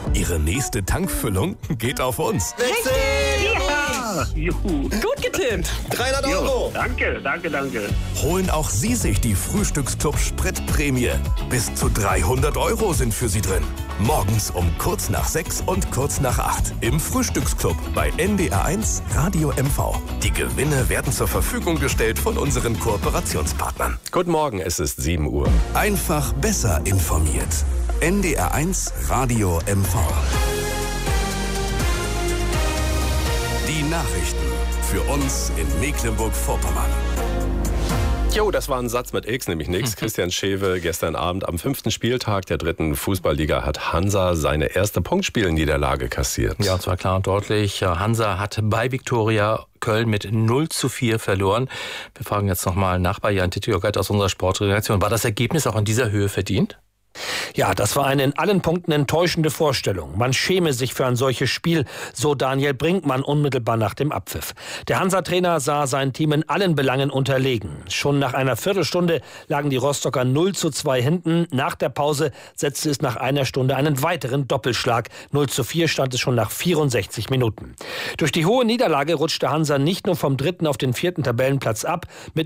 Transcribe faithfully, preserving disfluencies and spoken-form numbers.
Ihre nächste Tankfüllung geht auf uns. Richtig! Ja! Juhu. Gut getippt. dreihundert Jo, Euro. danke, danke, danke. Holen auch Sie sich die Frühstücksclub Spritprämie. Bis zu dreihundert Euro sind für Sie drin. Morgens um kurz nach sechs und kurz nach acht im Frühstücksclub bei N D R eins Radio M V. Die Gewinne werden zur Verfügung gestellt von unseren Kooperationspartnern. Guten Morgen, es ist sieben Uhr. Einfach besser informiert. N D R eins Radio M V. Die Nachrichten für uns in Mecklenburg-Vorpommern. Jo, das war ein Satz mit X, nämlich nix. Christian Schewe, gestern Abend am fünften Spieltag der dritten Fußballliga hat Hansa seine erste Punktspielniederlage kassiert. Ja, und zwar klar und deutlich. Hansa hat bei Viktoria Köln mit null zu vier verloren. Wir fragen jetzt nochmal nach bei Jan Tittjogert aus unserer Sportredaktion. War das Ergebnis auch in dieser Höhe verdient? Ja, das war eine in allen Punkten enttäuschende Vorstellung. Man schäme sich für ein solches Spiel, so Daniel Brinkmann unmittelbar nach dem Abpfiff. Der Hansa-Trainer sah sein Team in allen Belangen unterlegen. Schon nach einer Viertelstunde lagen die Rostocker null zu zwei hinten. Nach der Pause setzte es nach einer Stunde einen weiteren Doppelschlag. null zu vier stand es schon nach vierundsechzig Minuten. Durch die hohe Niederlage rutschte Hansa nicht nur vom dritten auf den vierten Tabellenplatz ab. Mit